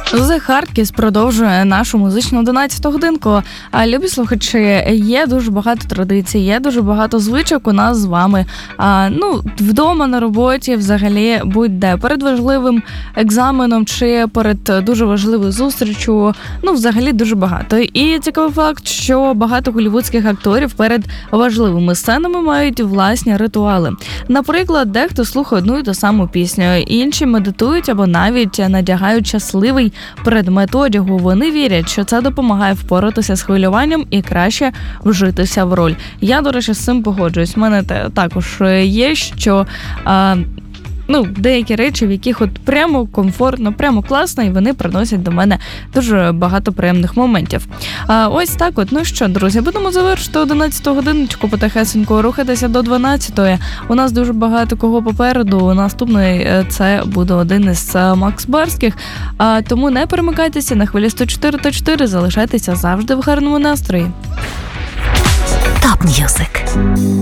The Hardkiss продовжує нашу музичну 11-ту годинку. Любі слухачі, є дуже багато традицій, є дуже багато звичок у нас з вами. Вдома, на роботі, взагалі, будь-де. Перед важливим екзаменом чи перед дуже важливою зустрічю, взагалі дуже багато. І цікавий факт, що багато голлівудських акторів перед важливими сценами мають власні ритуали. Наприклад, дехто слухає одну і ту саму пісню, інші медитують або навіть надягають щасливий предмет одягу. Вони вірять, що це допомагає впоратися з хвилюванням і краще вжитися в роль. Я, до речі, з цим погоджуюсь. У мене також є, що деякі речі, в яких от прямо комфортно, прямо класно, і вони приносять до мене дуже багато приємних моментів. Ось так от. Ну що, друзі, будемо завершити 11-ту годиночку, потихесенько рухатися до 12-ї. У нас дуже багато кого попереду. Наступний це буде один із Макс Барських. Тому не перемикайтеся на хвилі 104.4, залишайтеся завжди в гарному настрої. Топ М'юзик.